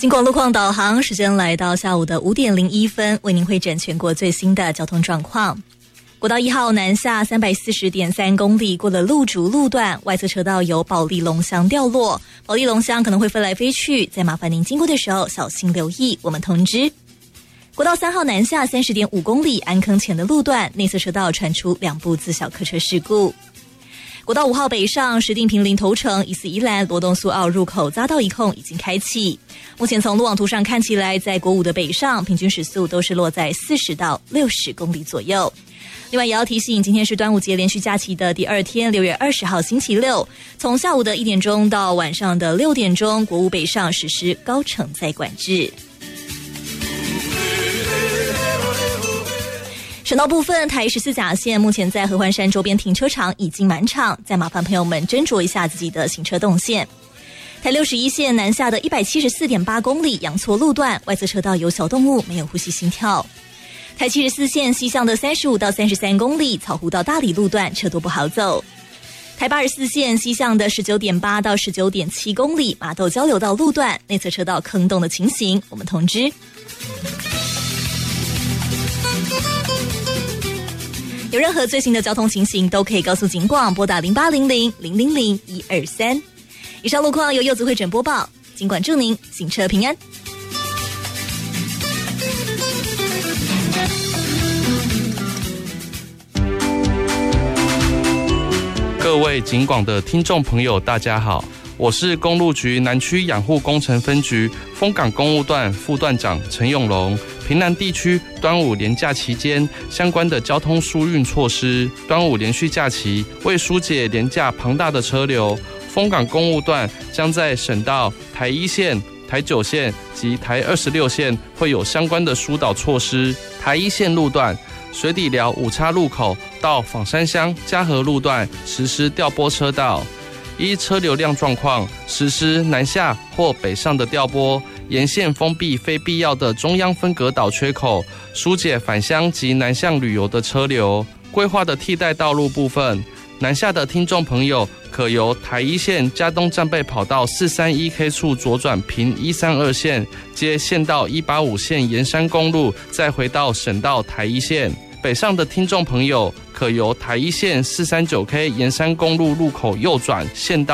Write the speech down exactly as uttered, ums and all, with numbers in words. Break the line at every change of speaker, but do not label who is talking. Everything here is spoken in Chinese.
经过路况导航，时间来到下午的五点零一分，为您汇整全国最新的交通状况。国道一号南下三百四十点三公里，过了路竹路段，外侧车道有保利龙箱掉落，保利龙箱可能会飞来飞去，再麻烦您经过的时候小心留意，我们通知。国道三号南下三十点五公里，安坑前的路段内侧车道传出两部自小客车事故。国道五号北上石碇坪林头城疑似宜兰罗东苏澳入口匝道一控已经开启，目前从路网图上看起来，在国五的北上平均时速都是落在四十到六十公里左右。另外也要提醒，今天是端午节连续假期的第二天，六月二十号星期六，从下午的一点钟到晚上的六点钟，国五北上实施高承载管制。省道部分，台十四甲线目前在合欢山周边停车场已经满场，再麻烦朋友们斟酌一下自己的行车动线。台六十一线南下的一百七十四点八公里，阳错路段外侧车道有小动物，没有呼吸心跳。台七十四线西向的三十五到三十三公里，草湖到大里路段车多不好走。台八十四线西向的十九点八到十九点七公里，麻豆交流道路段内侧车道坑洞的情形，我们通知。有任何最新的交通情形，都可以告诉警广，拨打零八零零零零零一二三。以上路况由柚子会诊播报，警广祝您行车平安。
各位警广的听众朋友，大家好，我是公路局南区养护工程分局丰港公务段副段长陈永龙。屏南地区端午连假期间相关的交通疏运措施，端午连续假期为疏解连假庞大的车流，丰港公务段将在省道台一线、台九线及台二十六线会有相关的疏导措施。台一线路段水底寮五叉路口到枋山乡嘉和路段实施调拨车道，依车流量状况实施南下或北上的调拨，沿线封闭非必要的中央分隔岛缺口，疏解返乡及南向旅游的车流。规划的替代道路部分，南下的听众朋友可由台一线嘉东战备跑道四三一 K 处左转平一三二线，接县道一八五线沿山公路，再回到省道台一线。北上的听众朋友可由台一线四三九 K 沿山公路路口右转县道